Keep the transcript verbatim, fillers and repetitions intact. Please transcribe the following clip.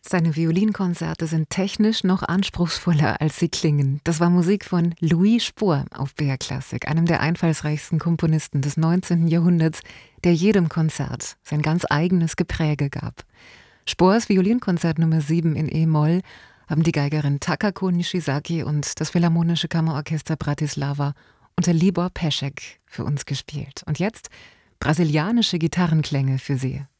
Seine Violinkonzerte sind technisch noch anspruchsvoller, als sie klingen. Das war Musik von Louis Spohr auf B R Klassik, einem der einfallsreichsten Komponisten des neunzehnten Jahrhunderts, der jedem Konzert sein ganz eigenes Gepräge gab. Spohrs Violinkonzert Nummer sieben in E-Moll haben die Geigerin Takako Nishizaki und das Philharmonische Kammerorchester Bratislava unter Libor Peschek für uns gespielt. Und jetzt brasilianische Gitarrenklänge für Sie.